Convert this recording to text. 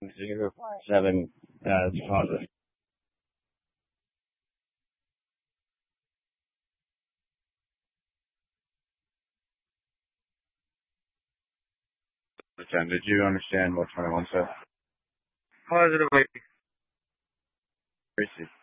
057, it's positive. Did you understand what 21 said? Positively. Tracy.